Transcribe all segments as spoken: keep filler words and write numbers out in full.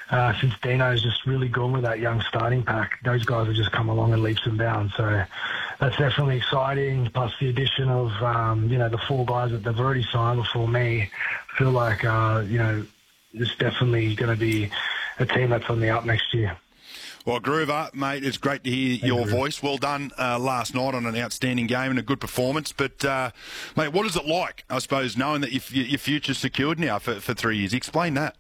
uh, since Dino's just really gone with that young starting pack, those guys have just come along in leaps and bounds. So that's definitely exciting. Plus the addition of, um, you know, the four guys that they've already signed before me. I feel like, uh, you know, it's definitely going to be a team that's on the up next year. Well, Groover, mate, it's great to hear your voice. Well done uh, last night on an outstanding game and a good performance. But, uh, mate, what is it like, I suppose, knowing that your, your future's secured now for, for three years? Explain that.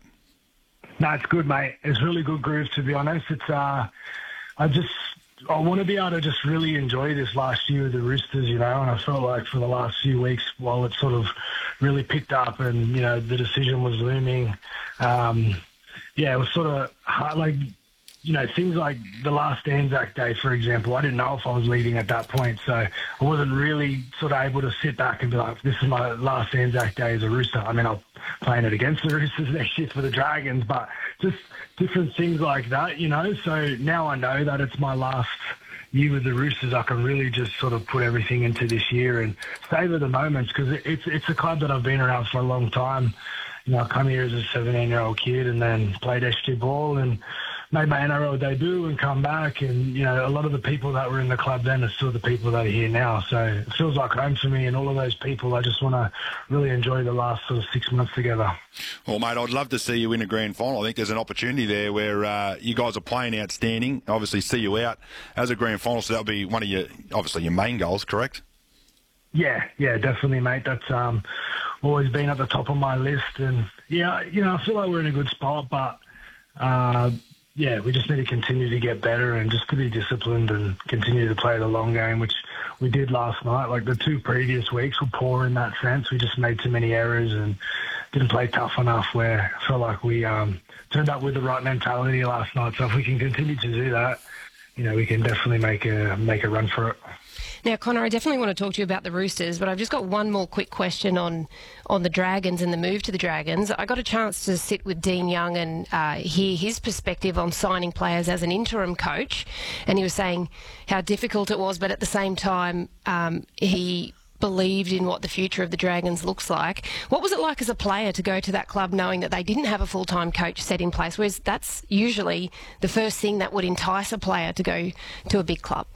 No, it's good, mate. It's really good, Groove, to be honest. It's uh, I just I want to be able to just really enjoy this last year with the Roosters, you know, and I felt like for the last few weeks, while it sort of really picked up and, you know, the decision was looming, um, yeah, it was sort of hard, like, you know, things like the last Anzac Day, for example, I didn't know if I was leaving at that point, so I wasn't really sort of able to sit back and be like, this is my last Anzac Day as a Rooster. I mean, I'm playing it against the Roosters next year for the Dragons, but just different things like that, you know. So now I know that it's my last year with the Roosters. I can really just sort of put everything into this year and savour the moments, because it's, it's a club that I've been around for a long time. You know, I come here as a seventeen-year-old kid and then played S G ball and made my N R L debut and come back, and, you know, a lot of the people that were in the club then are still the people that are here now. So it feels like home for me, and all of those people, I just want to really enjoy the last sort of six months together. Well, mate, I'd love to see you in a grand final. I think there's an opportunity there where uh, you guys are playing outstanding. Obviously, see you out as a grand final, so that'll be one of your, obviously, your main goals, correct? Yeah, yeah, definitely, mate. That's um, always been at the top of my list, and yeah, you know, I feel like we're in a good spot, but uh, yeah, we just need to continue to get better and just to be disciplined and continue to play the long game, which we did last night. Like the two previous weeks were poor in that sense. We just made too many errors and didn't play tough enough, where I felt like we um, turned up with the right mentality last night. So if we can continue to do that, you know, we can definitely make a make a run for it. Now, Connor, I definitely want to talk to you about the Roosters, but I've just got one more quick question on, on the Dragons and the move to the Dragons. I got a chance to sit with Dean Young and uh, hear his perspective on signing players as an interim coach, and he was saying how difficult it was, but at the same time um, he believed in what the future of the Dragons looks like. What was it like as a player to go to that club knowing that they didn't have a full-time coach set in place, whereas that's usually the first thing that would entice a player to go to a big club?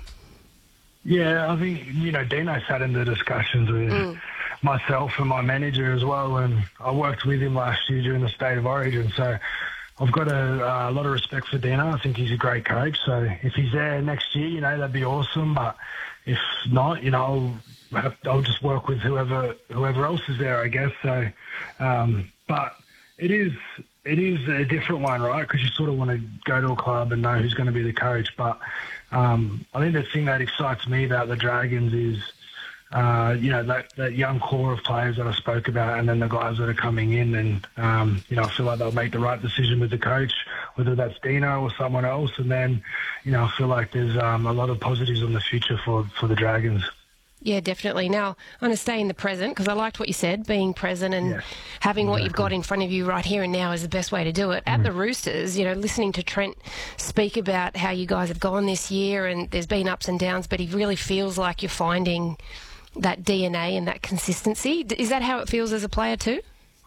Yeah, I think, you know, Dino sat in the discussions with mm. myself and my manager as well, and I worked with him last year during the State of Origin, so I've got a, uh, a lot of respect for Dino. I think he's a great coach, so if he's there next year, you know, that'd be awesome, but if not, you know, I'll, have, I'll just work with whoever whoever else is there, I guess. So, um, but it is... It is a different one, right? Because you sort of want to go to a club and know who's going to be the coach. But um, I think the thing that excites me about the Dragons is, uh, you know, that, that young core of players that I spoke about, and then the guys that are coming in. And, um, you know, I feel like they'll make the right decision with the coach, whether that's Dino or someone else. And then, you know, I feel like there's um, a lot of positives on the future for, for the Dragons. Yeah, definitely. Now, I'm going to stay in the present because I liked what you said, being present and yeah, having what exactly. you've got in front of you right here and now is the best way to do it. At mm. the Roosters, you know, listening to Trent speak about how you guys have gone this year and there's been ups and downs, but he really feels like you're finding that D N A and that consistency. Is that how it feels as a player too?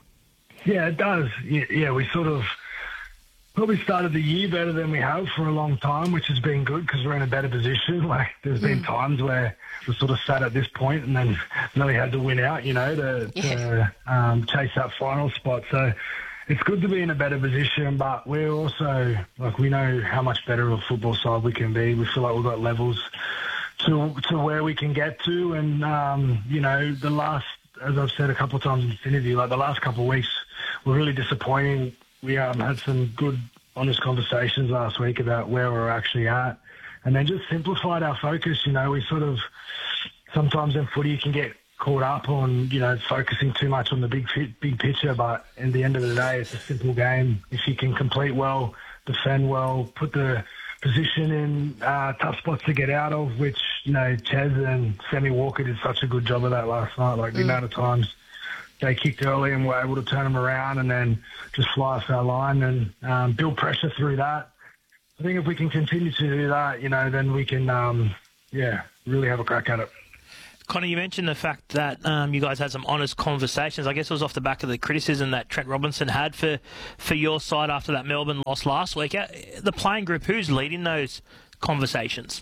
Yeah, it does. Yeah, yeah we sort of probably started the year better than we have for a long time, which has been good because we're in a better position. Like there's been mm. times where we sort of sat at this point and then really had to win out, you know, to, yeah. to um, chase that final spot. So it's good to be in a better position, but we're also, like, we know how much better of a football side we can be. We feel like we've got levels to to where we can get to. And, um, you know, the last, as I've said a couple of times in this interview, like the last couple of weeks were really disappointing. We um, had some good, honest conversations last week about where we're actually at, and then just simplified our focus. You know, we sort of, sometimes in footy you can get caught up on, you know, focusing too much on the big big picture, but at the end of the day, it's a simple game. If you can complete well, defend well, put the position in uh, tough spots to get out of, which, you know, Ches and Sammy Walker did such a good job of that last night. Like, the mm. amount of times they kicked early and were able to turn them around and then just fly off our line and um, build pressure through that. I think if we can continue to do that, you know, then we can, um, yeah, really have a crack at it. Connor, you mentioned the fact that um, you guys had some honest conversations. I guess it was off the back of the criticism that Trent Robinson had for, for your side after that Melbourne loss last week. The playing group, who's leading those conversations?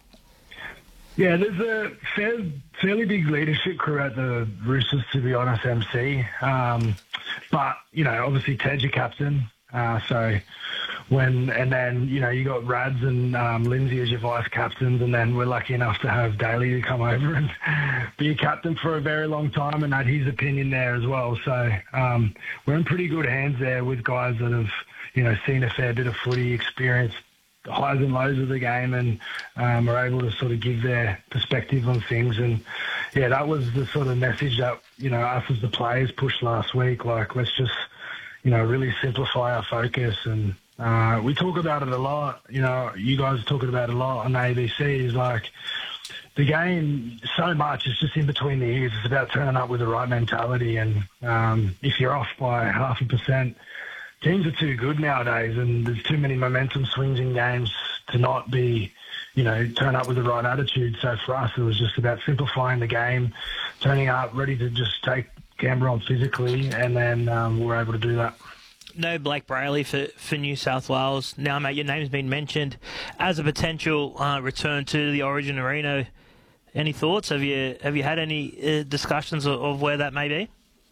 Yeah, there's a fair, fairly big leadership crew at the Roosters, to be honest, M C. Um, but, you know, obviously Ted's your captain. Uh, so when, and then, you know, you got Rads and um, Lindsay as your vice captains, and then we're lucky enough to have Daly to come over and be a captain for a very long time and had his opinion there as well. So um, we're in pretty good hands there with guys that have, you know, seen a fair bit of footy, experienced the highs and lows of the game, and um, are able to sort of give their perspective on things. And yeah, that was the sort of message that, you know, us as the players pushed last week. Like, let's just, you know, really simplify our focus. And uh, we talk about it a lot. You know, you guys are talking about it a lot on A B C. Is like the game so much is just in between the ears. It's about turning up with the right mentality. And um, if you're off by half a percent, teams are too good nowadays, and there's too many momentum swings in games to not be, you know, turn up with the right attitude. So for us, it was just about simplifying the game, turning up, ready to just take Canberra on physically, and then um, we were able to do that. No Blake Brayley for, for New South Wales. Now, mate, your name's been mentioned as a potential uh, return to the Origin Arena. Any thoughts? Have you have you had any uh, discussions of, of where that may be?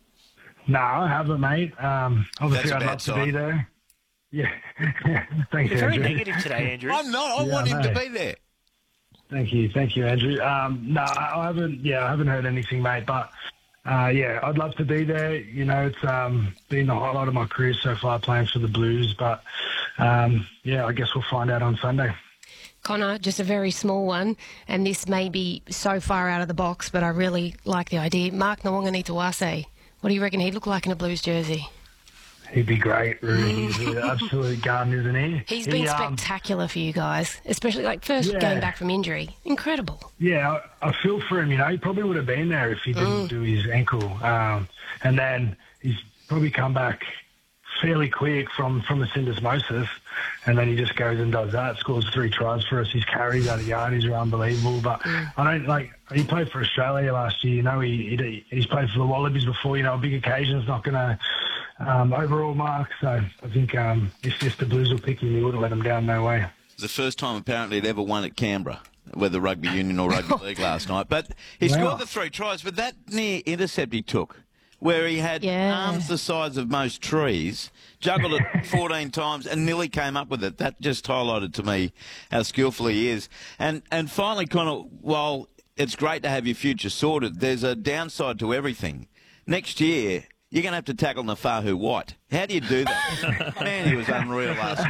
No, I haven't, mate. Um, obviously, I'd love to be there. Yeah. Thanks, You're very Andrew. negative today, Andrew. I'm not. I Yeah, want him to mate. be there. Thank you. Thank you, Andrew. Um, no, I haven't, yeah, I haven't heard anything, mate, but uh, yeah, I'd love to be there. You know, it's um, been the highlight of my career so far playing for the Blues, but um, yeah, I guess we'll find out on Sunday. Connor, just a very small one, and this may be so far out of the box, but I really like the idea. Mark Nawaqanitawase, what do you reckon he'd look like in a Blues jersey? He'd be great, Rudy. He's an absolute gun, isn't he? He's been he, um, spectacular for you guys, especially like first Yeah. game back from injury. Incredible. Yeah, I, I feel for him. You know, he probably would have been there if he didn't Mm. do his ankle. Um, and then he's probably come back fairly quick from, from the syndesmosis, and then he just goes and does that, scores three tries for us. His carries out of yardage are unbelievable. But Mm. I don't like, he played for Australia last year. You know, he, he he's played for the Wallabies before. You know, a big occasion's not going to um, overall mark. So I think um, if, if the Blues will pick him, he wouldn't let him down, no way. It's the first time apparently he'd ever won at Canberra, whether rugby union or rugby league last night. But he Wow. scored the three tries. But that near intercept he took, where he had Yeah. arms the size of most trees, juggled it fourteen times and nearly came up with it. That just highlighted to me how skillful he is. And and finally, Connor, while it's great to have your future sorted, there's a downside to everything. Next year, you're going to have to tackle Nafahu White. How do you do that? Man, he was unreal last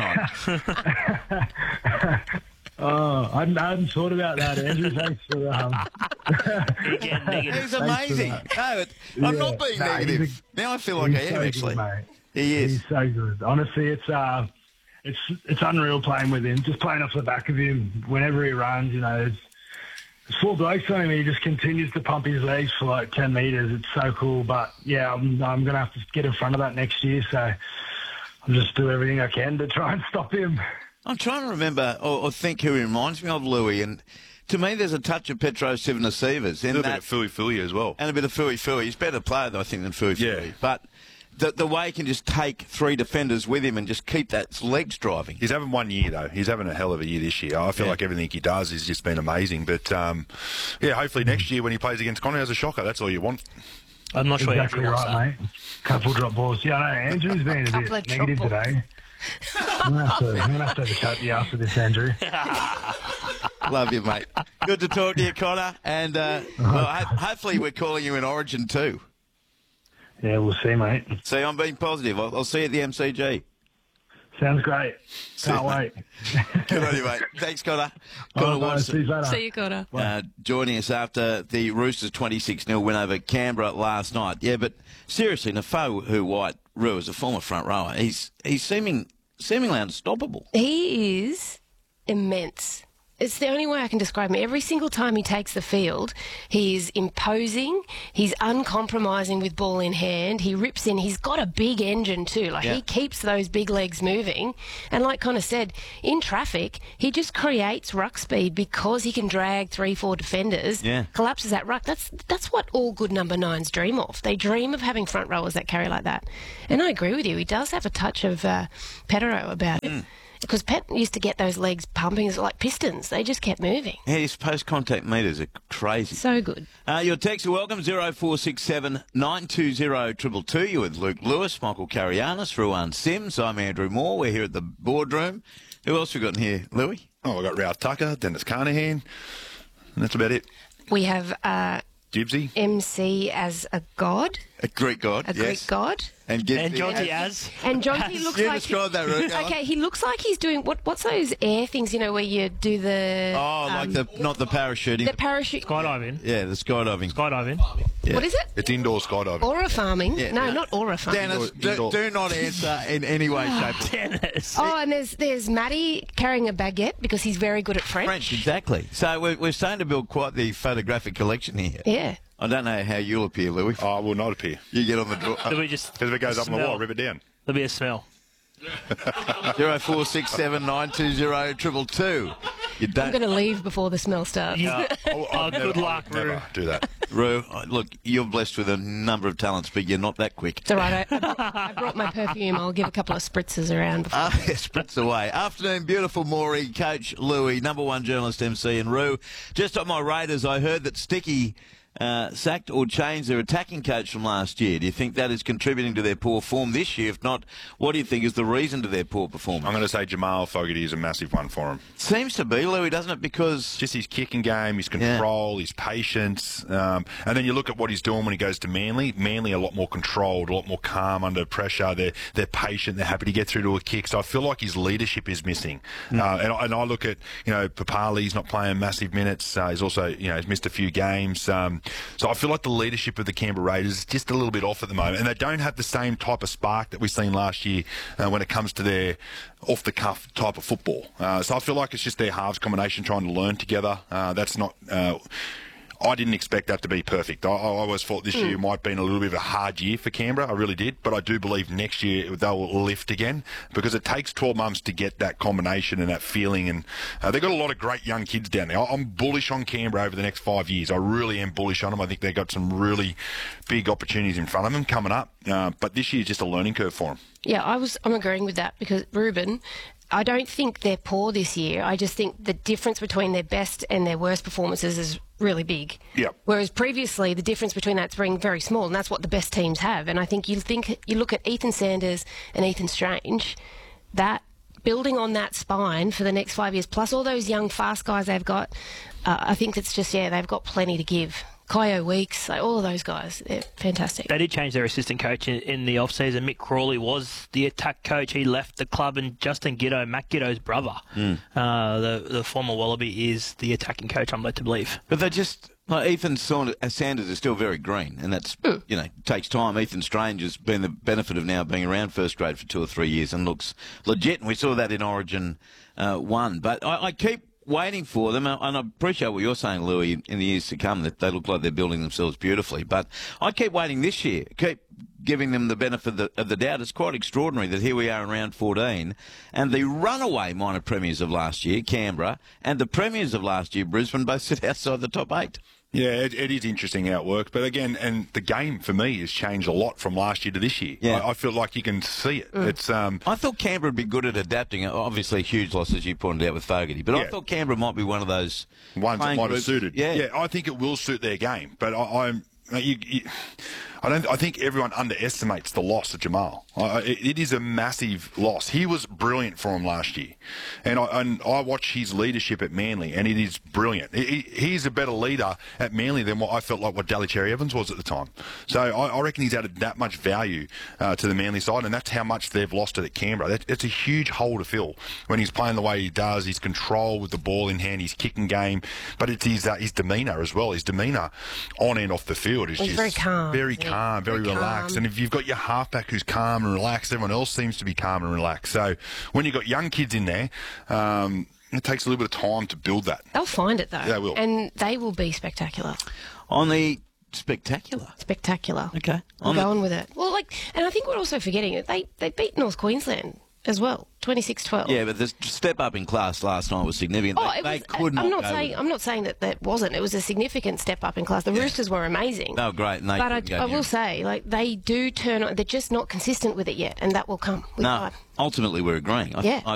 night. Oh, I hadn't, I hadn't thought about that, Andrew. Thanks for um, Again, negative. He's amazing. No, it, I'm Yeah. not being No, he's negative. a- now I feel like I he's am, so actually. good, mate. He is. He's so good. Honestly, it's uh, it's it's unreal playing with him. Just playing off the back of him whenever he runs. You know, it's, it's four blokes on him. He just continues to pump his legs for like ten meters. It's so cool. But yeah, I'm I'm gonna have to get in front of that next year. So I'll just do everything I can to try and stop him. I'm trying to remember or, or think who he reminds me of, Louis. And to me, there's a touch of Petro Sivanasivas A in little bit that, of Fui Fui as well. and a bit of Fui Fui. He's a better player, I think, than Fui Fui. Yeah. But the, the way he can just take three defenders with him and just keep that legs driving. He's having one year, though. He's having a hell of a year this year. I feel Yeah. like everything he does has just been amazing. But, um, yeah, hopefully next year when he plays against Connor as a shocker, that's all you want. I'm not sure Exactly Andrew wants right, that. mate. Couple drop balls. Yeah, I know. Andrew's been a Couple of bit drop negative balls. today. I'm gonna have to, I'm gonna have to have a chat to you after this, Andrew. Love you, mate. Good to talk to you, Connor. And uh, well, ho- hopefully we're calling you in Origin too. Yeah, we'll see, mate. See, I'm being positive. I'll, I'll see you at the M C G. Sounds great. Can't wait. Good on you, mate. Thanks, Connor. All Connor right, guys, Watson. see you later. See you, Connor. Uh, joining us after the Roosters twenty-six nil win over Canberra last night. Yeah, but seriously, Nafahu White, Roo, as a former front rower, he's he's seeming seemingly unstoppable. He is immense. it's the only way I can describe him. Every single time he takes the field, he's imposing, he's uncompromising with ball in hand, he rips in, he's got a big engine too. Like, Yeah. he keeps those big legs moving. And like Connor said, in traffic, he just creates ruck speed because he can drag three, four defenders, Yeah. collapses that ruck. That's that's what all good number nines dream of. They dream of having front rowers that carry like that. And I agree with you, he does have a touch of uh, Petero about it. Because Pet used to get those legs pumping, it's like pistons. They just kept moving. Yeah, his post-contact meters are crazy. So good. Uh, your texts are welcome, zero four six seven nine two zero two two two. You with Luke Lewis, Michael Carianis, Ruan Sims. I'm Andrew Moore. We're here at the boardroom. Who else we got in here, Louis? Oh, we've got Ralph Tucker, Dennis Carnahan, and that's about it. We have uh, Gibbsy. M C as a god, A Greek god, a yes. Greek god. And, Gibbsy And Jonty as- as. And Jonty looks You like... described that, Ruth. Okay, he looks like he's doing... what? What's those air things, you know, where you do the... Oh, like um, the not the parachuting. The parachute... Skydiving. yeah, the skydiving. Skydiving. Yeah. What is it? It's indoor skydiving. Aura farming? Yeah. no, not aura farming. Dennis, Indoor- indoor. do, do not answer in any way, shape, or Dennis. Oh, and there's there's Matty carrying a baguette because he's very good at French. French, exactly. So we're, we're starting to build quite the photographic collection here. Yeah. I don't know how you'll appear, Louis. Oh, I will not appear. You get on the draw. There'll be just Because if it goes up in the smell. wall, rip it down. There'll be a smell. Zero four six seven nine two zero triple two. You I'm don't, going to leave before the smell starts. Yeah. Oh, Oh, I'd good never, luck, I'd never Roo. do that. Roo. Look, you're blessed with a number of talents, but you're not that quick. It's all right. I, I, brought, I brought my perfume. I'll give a couple of spritzes around before. Ah, spritz away. Afternoon, beautiful Maury, Coach Louis, number one journalist M C, and Roo. Just on my Raiders, I heard that Sticky uh, sacked or changed their attacking coach from last year. Do you think that is contributing to their poor form this year? If not, what do you think is the reason to their poor performance? I'm going to say Jamal Fogarty is a massive one for him. Seems to be, Louis, doesn't it? Because Just his kicking game, his control, his patience. Um, and then you look at what he's doing when he goes to Manly. Manly are a lot more controlled, a lot more calm under pressure. They're, they're patient. They're happy to get through to a kick. So I feel like his leadership is missing. Mm. Uh, and, I- and I look at, you know, Papali's not playing massive minutes. Uh, he's also, you know, he's missed a few games. Um, so I feel like the leadership of the Canberra Raiders is just a little bit off at the moment. And they don't have the same type of spark that we've seen last year uh, when it comes to their off-the-cuff type of football. Uh, so I feel like it's just their halves combination trying to learn together. Uh, that's not... Uh, I didn't expect that to be perfect. I, I always thought this year might have been a little bit of a hard year for Canberra. I really did. But I do believe next year they'll lift again because it takes twelve months to get that combination and that feeling. And uh, they've got a lot of great young kids down there. I, I'm bullish on Canberra over the next five years. I really am bullish on them. I think they've got some really big opportunities in front of them coming up. Uh, but this year is just a learning curve for them. Yeah, I was. I'm agreeing with that because Ruben, I don't think they're poor this year. I just think the difference between their best and their worst performances is really big. Yep. Whereas previously the difference between that's being very small, and that's what the best teams have. And I think you think you look at Ethan Sanders and Ethan Strange, that building on that spine for the next five years, plus all those young fast guys they've got, uh, I think it's just yeah they've got plenty to give. Kyo Weeks, like all of those guys, they're fantastic. They did change their assistant coach in, in the off-season. Mick Crawley was the attack coach. He left the club, and Justin Giddo, Matt Giddo's brother, Mm. uh, the, the former Wallaby, is the attacking coach, I'm led to believe. But they just, like Ethan Saund- uh, Sanders is still very green, and that's, you know, takes time. Ethan Strange has been the benefit of now being around first grade for two or three years and looks legit, and we saw that in Origin uh, one. But I, I keep waiting for them, and I appreciate what you're saying, Louis, in the years to come, that they look like they're building themselves beautifully. But I keep waiting this year, keep giving them the benefit of the, of the doubt. It's quite extraordinary that here we are in round fourteen, and the runaway minor premiers of last year, Canberra, and the premiers of last year, Brisbane, both sit outside the top eight. Yeah, it, it is interesting how it works. But again, and the game for me has changed a lot from last year to this year. Yeah. I, I feel like you can see it. It's um, I thought Canberra would be good at adapting. Obviously, huge loss, as you pointed out, with Fogarty. But I Yeah. thought Canberra might be one of those ones that playing might have groups- suited. Yeah. yeah, I think it will suit their game. But I, I'm. You, you, I don't. I think everyone underestimates the loss of Jamal. I, it, it is a massive loss. He was brilliant for him last year, and I and I watch his leadership at Manly, and it is brilliant. He, he's a better leader at Manly than what I felt like what Daly Cherry Evans was at the time. So I, I reckon he's added that much value uh, to the Manly side, and that's how much they've lost it at Canberra. That, it's a huge hole to fill when he's playing the way he does. His control with the ball in hand, his kicking game, but it's his uh, his demeanour as well. His demeanour on and off the field is He's just very calm, very isn't he? calm, very, Very relaxed. calm. And if you've got your halfback who's calm and relaxed, everyone else seems to be calm and relaxed. So when you've got young kids in there, um, It takes a little bit of time to build that. They'll find it, though. They will. And they will be spectacular. On the spectacular. Spectacular. Okay. I'm On the- going with it. Well, like, and I think we're also forgetting, they, they beat North Queensland as well, twenty-six twelve. Yeah, but the step up in class last night was significant. Oh, they, it they was, could not I'm not go saying with I'm not saying that that wasn't. It was a significant step up in class. The Roosters were amazing. They were great, and they but I, couldn't go I near will it. say, like, they do turn on. They're just not consistent with it yet, and that will come with No, time. ultimately we're agreeing. I, Yeah. I